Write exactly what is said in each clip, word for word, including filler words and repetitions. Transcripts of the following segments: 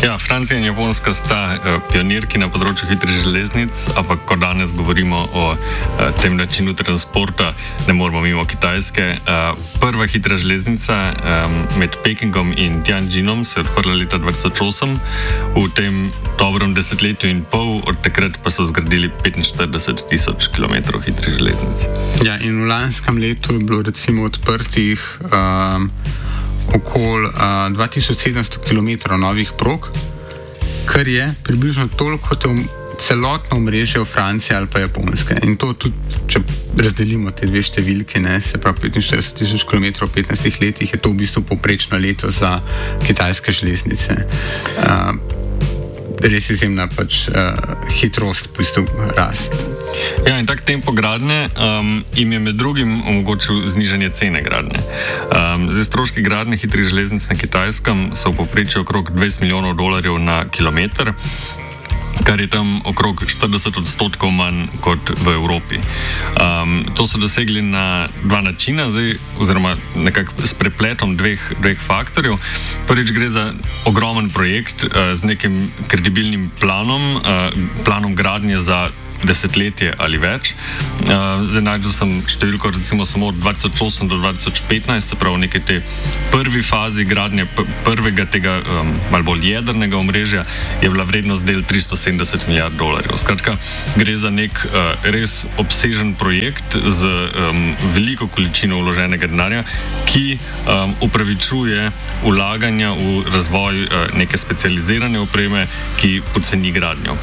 Ja, Francija in Japonska sta uh, pionirki na področju hitrih železnic, ampak ko danes govorimo o uh, tem načinu transporta, ne moramo mimo Kitajske. Uh, prva hitra železnica um, med Pekingom in Tianjinom se je odprla leta dva tisoč osem, v tem dobrem desetletju in pol, od takrat pa so zgradili petinštirideset tisoč kilometrov hitrih železnic. Ja, in v lanskem letu je bilo recimo odprtih um, okoli uh, dva tisoč sedemsto kilometrov novih prog, kar je približno toliko kot je celotno omrežje v Franciji ali pa Japonske. In to tudi, če razdelimo te dve številke, ne, se pravi petinštirideset tisoč kilometrov v petnajstih letih, je to v bistvu povprečno leto za kitajske železnice. Uh, res izjemna pač uh, hitrost v bistvu rast. Ja, in tak tempo gradnje um, jim je med drugim omogočil znižanje cene gradnje. Um, zdaj, stroški gradnje hitrih železnic na Kitajskem so v povprečju okrog dvajset milijonov dolarjev na kilometr, kar je tam okrog štirideset odstotkov manj kot v Evropi. Um, to so dosegli na dva načina, zdaj, oziroma nekako s prepletom dveh, dveh faktorjev. Prvič gre za ogromen projekt uh, z nekim kredibilnim planom, uh, planom gradnje za desetletje ali več. Uh, zdaj najdel sem številko recimo samo od dva tisoč osem do dva tisoč petnajst, se pravi v nekaj te prvi fazi gradnje p- prvega tega um, malo bolj jedrnega omrežja je bila vrednost del tristo sedemdeset milijard dolarjev. Skratka, gre za nek uh, res obsežen projekt z um, veliko količino vloženega denarja, ki um, upravičuje vlaganja v razvoj uh, neke specializirane opreme, ki poceni gradnjo.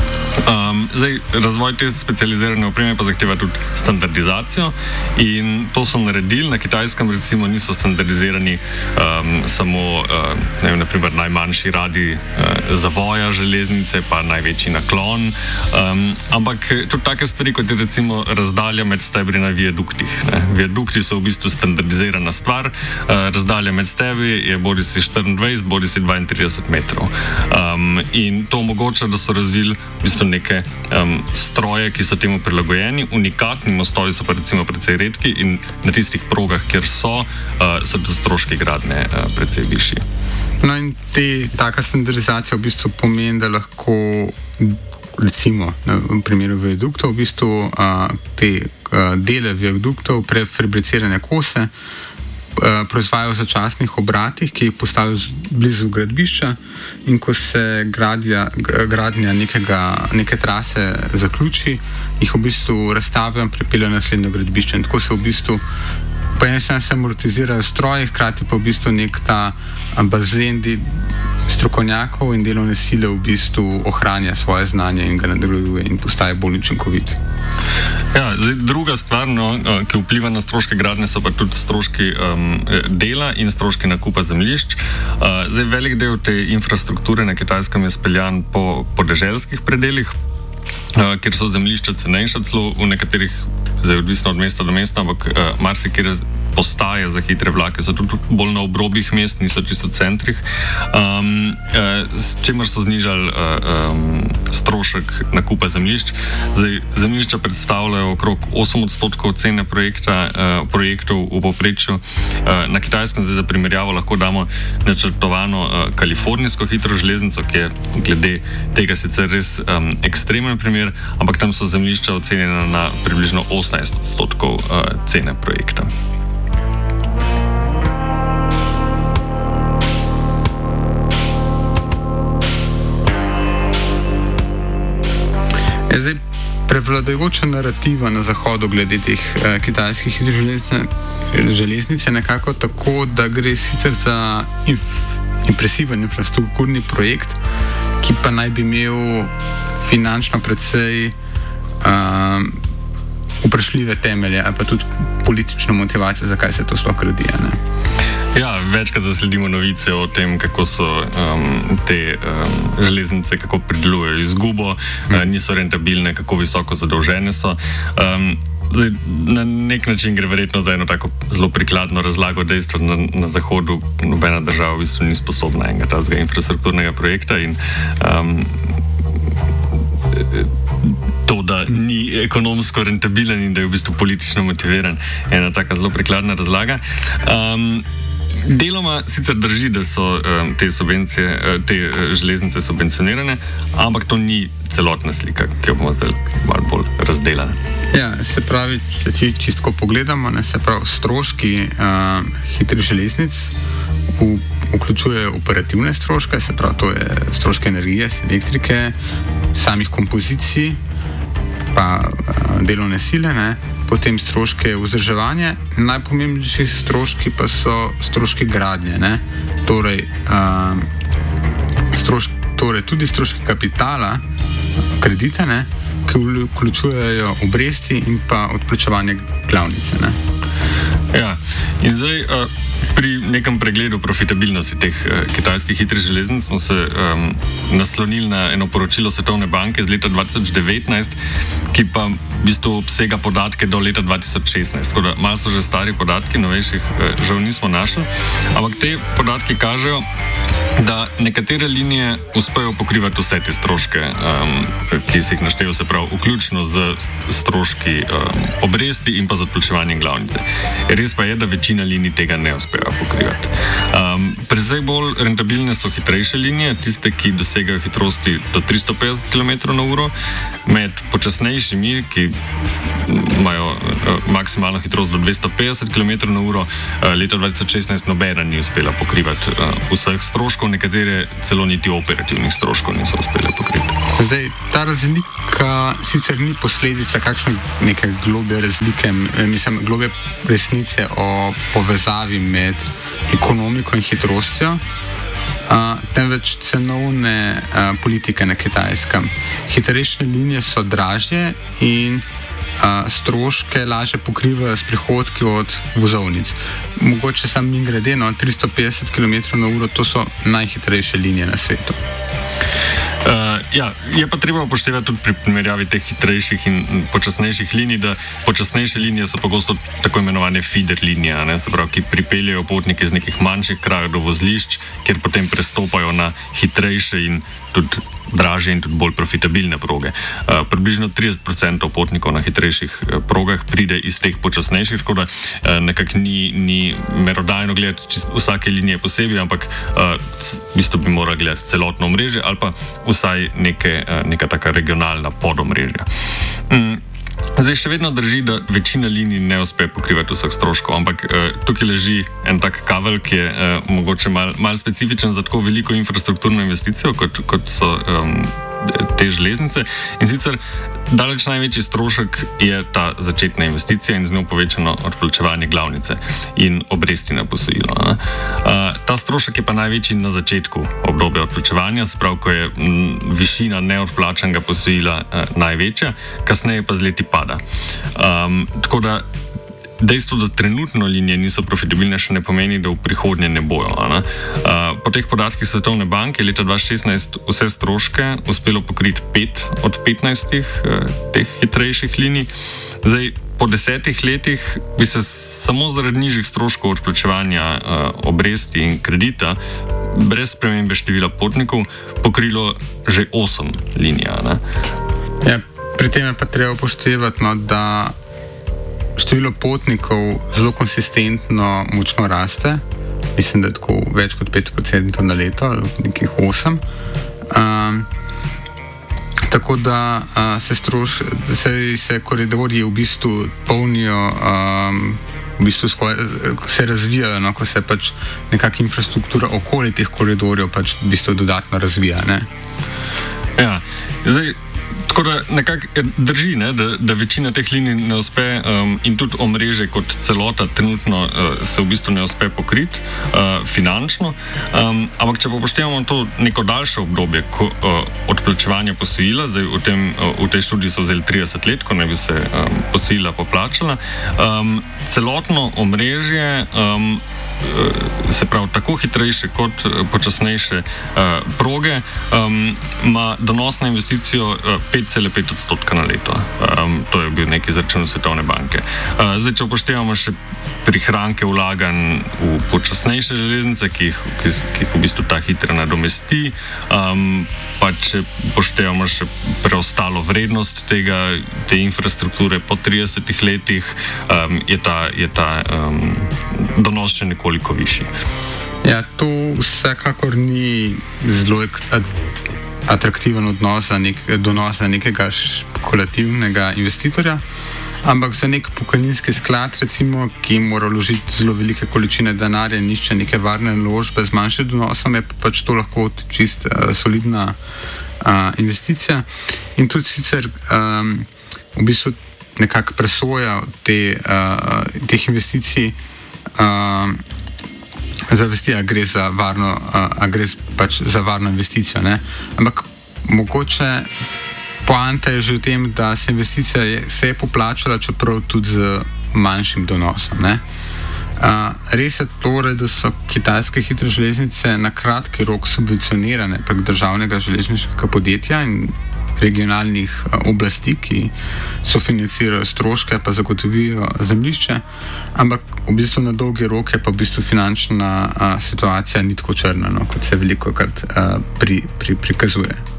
Um, zdaj, razvoj te specializirane opreme pa zahteva tudi standardizacijo in to so naredili. Na Kitajskem recimo niso standardizirani um, samo uh, ne vem, naprimer najmanjši radij uh, zavoja železnice pa največji naklon, um, ampak tudi take stvari, kot je recimo razdalja med stebri na viaduktih. Ne. Viadukti so v bistvu standardizirana stvar, uh, razdalja med stebri je bodi si štiriindvajset, bodi si dvaintrideset metrov. Um, in to omogoča, da so razvili v bistvu neke um, stroje, ki so temu prilagojeni. Unikatni mostovi so pa recimo precej redki in na tistih progah, kjer so, uh, so tudi stroški gradnje uh, precej višji. No in te, taka standardizacija v bistvu pomeni, da lahko recimo na, v primeru viaduktov v bistvu uh, te uh, dele viaduktov, prefabricirane kose proizvajajo v začasnih obratih, ki jih postavijo blizu gradbišča, in ko se gradja, gradnja nekega, neke trase zaključi, jih v bistvu razstavijo in pripeljejo na naslednjo gradbišče. In tako se v bistvu po eni strani se amortizirajo stroji, hkrati pa v bistvu nek ta bazen strokovnjakov in delovne sile v bistvu ohranja svoje znanje in ga nadaljuje in postaje bolj učinkovit. Ja, zdaj, druga stvar, no, ki vpliva na stroške gradnje, so pa tudi stroški um, dela in stroški nakupa zemljišč. Uh, zdaj, velik del te infrastrukture na Kitajskem je speljan po podeželskih predelih, uh, kjer so zemljišča cenejša, celo v nekaterih, zdaj odvisno od mesta do mesta, ampak uh, marsikjer postaje za hitre vlake so tudi bolj na obrobjih mest, niso čisto v centrih, um, uh, s čimer so znižali uh, um, strošek nakupa zemljišč. Zdaj, zemljišča predstavljajo okrog osem odstotkov cene projekta, uh, projektov v povprečju. Uh, na Kitajskem, zdaj za primerjavo, lahko damo načrtovano uh, kalifornijsko hitro železnico, ki je glede tega sicer res um, ekstremen primer, ampak tam so zemljišča ocenjena na približno osemnajst odstotkov uh, cene projekta. Je zdaj prevladujoča narativa na zahodu glede teh eh, kitajskih hitrih železnic je nekako tako, da gre sicer za inf, impresiven infrastrukturni projekt, ki pa naj bi imel finančno precej uh, vprašljive temelje ali pa tudi politično motivacijo, zakaj se to sploh gradi. Ja, večkrat zasledimo novice o tem, kako so um, te um, železnice, kako pridelujejo izgubo, mm. uh, niso rentabilne, kako visoko zadolžene so. Um, zdaj, na nek način gre verjetno za eno tako zelo prikladno razlago dejstva, da na, na Zahodu nobena država v bistvu ni sposobna enega tazga infrastrukturnega projekta in um, to, da ni ekonomsko rentabilen in da je v bistvu politično motiviran, je ena taka zelo prikladna razlaga. Um, deloma sicer drži, da so um, te subvencije, te železnice subvencionirane, ampak to ni celotna slika, ki jo bomo zdaj malo bolj razdelali. Ja, se pravi, če čisto pogledamo, ne, se pravi, stroški uh, hitrih železnic v, vključujejo operativne stroške, se pravi, to je stroške energije, elektrike, samih kompozicij, pa uh, delovne sile, ne, potem stroške vzdrževanja, najpomembnejši stroški pa so stroški gradnje, ne, torej, uh, strošk, torej tudi stroški kapitala, kredita, ne, ki vključujejo obresti in pa odplačevanje glavnice. Ne. Ja, in zdaj uh, pri nekem pregledu profitabilnosti teh uh, kitajskih hitrih železnic smo se um, naslonili na eno poročilo Svetovne banke z leta dva tisoč devetnajst, ki pa v bistvu obsega podatke do leta dva tisoč šestnajst. Tako da malo so že stari podatki, novejših uh, žal nismo našli, ampak te podatki kažejo, da nekatere linije uspejo pokrivati vse te stroške, um, ki si jih naštel, se pravi, vključno z stroški um, obresti in pa z odplačevanjem glavnice. Res pa je, da večina linij tega ne uspejo pokrivati. Um, predvsej bolj rentabilne so hitrejše linije, tiste, ki dosegajo hitrosti do tristo petdeset kilometrov na uro, med počasnejšimi, ki imajo uh, maksimalno hitrost do dvesto petdeset kilometrov na uro, uh, leta dva tisoč šestnajst nobena ni uspela pokrivati uh, vseh stroškov, nekatere celo niti operativnih stroškov niso uspele pokriti. Zdaj, ta razlika sicer ni posledica kakšne neke globlje razlike, mislim, globlje resnice o povezavi med ekonomiko in hitrostjo, uh, temveč cenovne uh, politike na Kitajskem. Hitrejše linije so dražje in Uh, stroške lažje pokrivajo s prihodki od vozovnic. Mogoče sam mi grede, no, tristo petdeset kilometrov na uro, to so najhitrejše linije na svetu. Uh, ja, je pa treba upoštevati tudi pri primerjavi teh hitrejših in počasnejših linij, da počasnejše linije so pogosto tako imenovane feeder linije, ne, se pravi, ki pripeljajo potnike iz nekih manjših krajev do vozlišč, kjer potem prestopajo na hitrejše in tudi dražje in tudi bolj profitabilne proge. Uh, približno trideset procentov potnikov na hitrejših uh, progah pride iz teh počasnejših, tako da uh, nekako ni, ni merodajno gledati vsake linije posebej, ampak uh, v bistvu bi morali gledati celotno omrežje ali pa vsaj neke, uh, neka taka regionalna podomrežja. Mm. Zdaj še vedno drži, da večina linij ne uspe pokrivati vseh stroškov, ampak eh, tukaj leži en tak kavelj, ki je eh, mogoče malo mal specifičen za tako veliko infrastrukturno investicijo, kot, kot so um, te železnice. In sicer daleč največji strošek je ta začetna investicija in z njo povečano odplačevanje glavnice in obresti na posojilo. Uh, ta strošek je pa največji na začetku obdobja odplačevanja, se pravi, ko je m, višina neodplačanega posojila uh, največja, kasneje pa z leti pada. Um, tako da dejstvo, da trenutno linije niso profitabilne, še ne pomeni, da v prihodnje ne bojo. Ne? Uh, po teh podatkih Svetovne banke je leta dva tisoč šestnajst vse stroške uspelo pokriti pet od petnajstih uh, teh hitrejših linij. Zdaj, po desetih letih bi se samo zaradi nižjih stroškov odplačevanja uh, obresti in kredita brez spremembe števila potnikov pokrilo že osem linij. Ne? Ja, pri tem je pa treba upoštevati, no, da število potnikov zelo konsistentno močno raste, mislim, da je tako več kot pet procentov na leto, nekih osem. Um, tako da uh, se, stroš, se, se koridorji v bistvu polnijo, um, v bistvu skoj, se razvijajo, no, ko se pač nekakšna infrastruktura okoli teh koridorjev pač v bistvu dodatno razvija. Ne? Ja, zdaj tako da nekako drži, ne, da, da večina teh linij ne uspe um, in tudi omrežje kot celota trenutno uh, se v bistvu ne uspe pokriti uh, finančno, um, ampak če pa upoštevamo to neko daljše obdobje ko, uh, odplačevanja posojila, zdaj v, tem, uh, v tej študiji so vzeli trideset let, ko naj bi se um, posojila poplačala, um, celotno omrežje um, se pravi, tako hitrejše kot počasnejše uh, proge, um, ima donos na investicijo uh, pet celih pet odstotka na leto. Um, to je bil neki izračun Svetovne banke. Uh, zdaj, če upoštevamo še prihranke vlaganj v počasnejše železnice, ki jih, ki, ki jih v bistvu ta hitra nadomesti, um, pa če poštevamo še preostalo vrednost tega, te infrastrukture po tridesetih letih, um, je ta, je ta um, donos še nekoliko višji. Ja, to vsekakor ni zelo atraktiven odnos za nek, donos za nekega špekulativnega investitorja, ampak za nek pokojninski sklad, recimo, ki mora vložiti zelo velike količine denarja in išče neke varne naložbe z manjšim donosom, je pač to lahko čist uh, solidna uh, investicija. In tudi sicer um, v bistvu nekako presoja te, uh, teh investicij uh, zavesti, a gre za varno, uh, a gre pač za varno investicijo, ne? Ampak mogoče poanta je že v tem, da se investicija je, se je poplačala, čeprav tudi z manjšim donosom. Ne? Uh, res je torej, da so kitajske hitre železnice na kratki rok subvencionirane prek državnega železniškega podjetja in regionalnih uh, oblasti, ki sofinancirajo stroške, pa zagotovijo zemljišče, ampak v bistvu na dolgi rok je pa v bistvu finančna uh, situacija ni tako črna, no, kot se veliko krat uh, pri, pri, prikazuje.